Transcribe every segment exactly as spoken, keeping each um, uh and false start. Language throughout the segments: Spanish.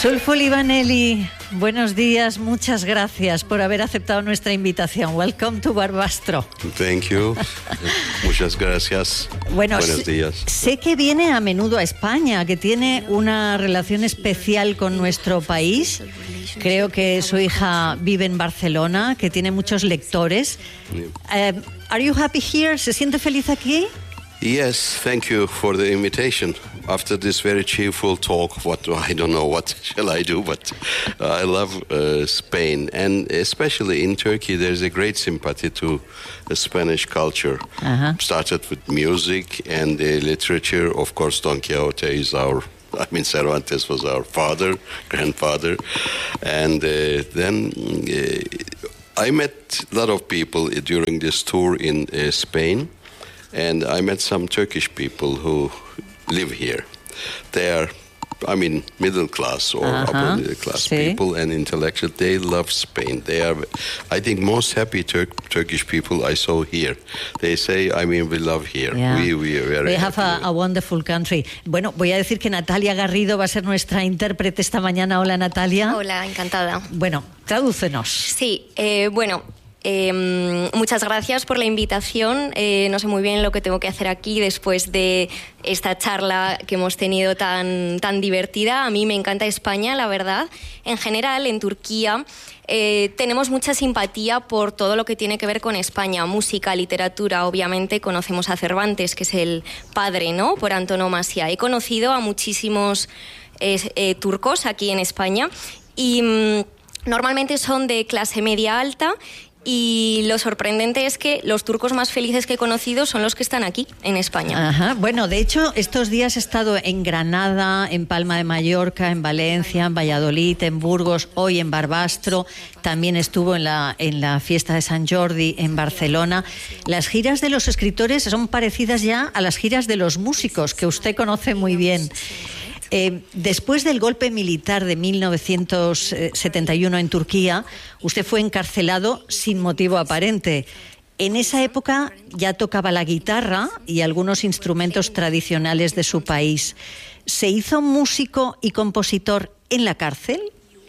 Sulfo Livaneli, buenos días, muchas gracias por haber aceptado nuestra invitación. Welcome to Barbastro. Thank you. Muchas gracias. Bueno, buenos días. Sé que viene a menudo a España, que tiene una relación especial con nuestro país. Creo que su hija vive en Barcelona, que tiene muchos lectores. Uh, are you happy here? ¿Se siente feliz aquí? Yes, thank you for the invitation. After this very cheerful talk, what I don't know what shall I do, but I love uh, Spain, and especially in Turkey, there's a great sympathy to the Spanish culture. Uh-huh. Started with music and uh, literature. Of course, Don Quixote is our. I mean, Cervantes was our father, grandfather, and uh, then uh, I met a lot of people during this tour in uh, Spain. And I met some Turkish people who live here. They are, I mean, middle class or uh-huh. upper middle class sí. people and intellectual. They love Spain. They are, I think, most happy Tur- Turkish people I saw here. They say, I mean, we love here. Yeah. We, we are very We have a, a wonderful country. Bueno, voy a decir que Natalia Garrido va a ser nuestra intérprete esta mañana. Hola, Natalia. Hola, encantada. Bueno, tradúcenos. Sí, eh, bueno... Eh, muchas gracias por la invitación. Eh, no sé muy bien lo que tengo que hacer aquí después de esta charla que hemos tenido tan, tan divertida. A mí me encanta España, la verdad. En general, en Turquía eh, tenemos mucha simpatía por todo lo que tiene que ver con España. Música, literatura, obviamente conocemos a Cervantes, que es el padre, ¿no?, por antonomasia. He conocido a muchísimos eh, eh, turcos aquí en España y mm, normalmente son de clase media alta. Y lo sorprendente es que los turcos más felices que he conocido son los que están aquí, en España. Ajá. Bueno, de hecho, estos días he estado en Granada, en Palma de Mallorca, en Valencia, en Valladolid, en Burgos, hoy en Barbastro. También estuvo en la, en la fiesta de Sant Jordi en Barcelona. Las giras de los escritores son parecidas ya a las giras de los músicos, que usted conoce muy bien. Eh, después del golpe militar de mil novecientos setenta y uno en Turquía, usted fue encarcelado sin motivo aparente. En esa época ya tocaba la guitarra y algunos instrumentos tradicionales de su país. ¿Se hizo músico y compositor en la cárcel?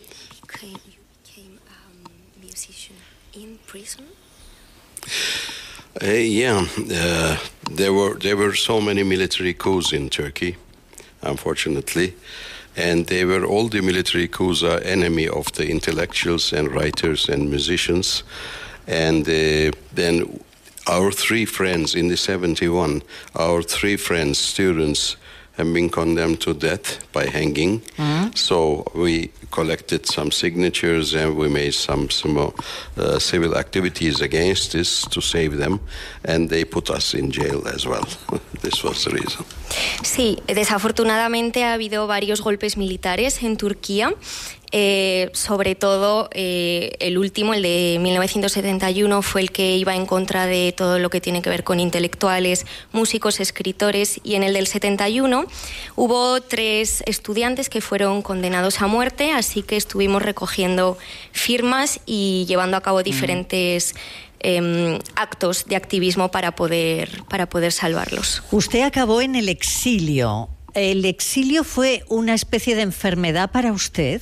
Uh, yeah, uh, there were there were so many military coups in Turkey. Unfortunately, and they were all the military coups are enemy of the intellectuals and writers and musicians, and uh, then our three friends in the seventy-one, our three friends, students, have been condemned to death by hanging. Mm-hmm. So we collected some signatures and we made some, some uh, civil activities against this to save them, and they put us in jail as well. This was the reason. Sí, desafortunadamente ha habido varios golpes militares en Turquía. Eh, sobre todo eh, el último, el de mil novecientos setenta y uno, fue el que iba en contra de todo lo que tiene que ver con intelectuales, músicos, escritores, y en el del setenta y uno hubo tres estudiantes que fueron condenados a muerte, así que estuvimos recogiendo firmas y llevando a cabo diferentes eh, actos de activismo para poder, para poder salvarlos. Usted acabó en el exilio. ¿El exilio fue una especie de enfermedad para usted?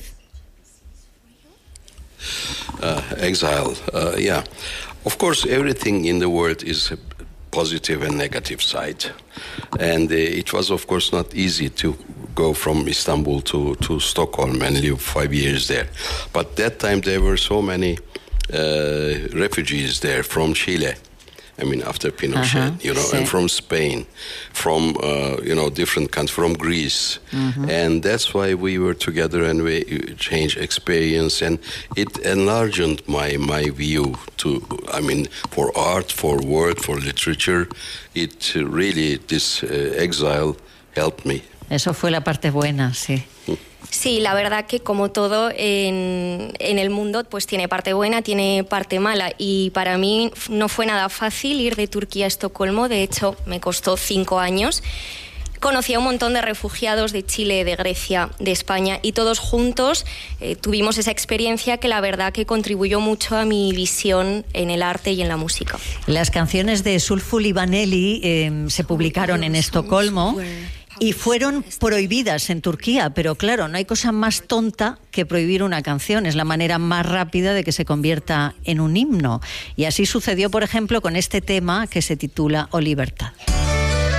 Uh, exile, uh, yeah. Of course, everything in the world is a positive and negative side. And uh, it was, of course, not easy to go from Istanbul to, to Stockholm and live five years there. But that time there were so many uh, refugees there from Chile. I mean, after Pinochet, uh-huh. you know, sí. and from Spain, from, uh, you know, different countries, from Greece. Uh-huh. And that's why we were together and we changed experience, and it enlarged my, my view to, I mean, for art, for word, for literature. It really, this uh, exile helped me. Eso fue la parte buena, sí. Sí, la verdad que como todo en, en el mundo pues tiene parte buena, tiene parte mala, y para mí no fue nada fácil ir de Turquía a Estocolmo. De hecho, me costó cinco años. Conocí a un montón de refugiados de Chile, de Grecia, de España, y todos juntos eh, tuvimos esa experiencia que la verdad que contribuyó mucho a mi visión en el arte y en la música. Las canciones de Sulfo Livaneli eh, se publicaron en Estocolmo. y fueron prohibidas en Turquía, pero claro, no hay cosa más tonta que prohibir una canción, es la manera más rápida de que se convierta en un himno. Y así sucedió, por ejemplo, con este tema que se titula O Libertad.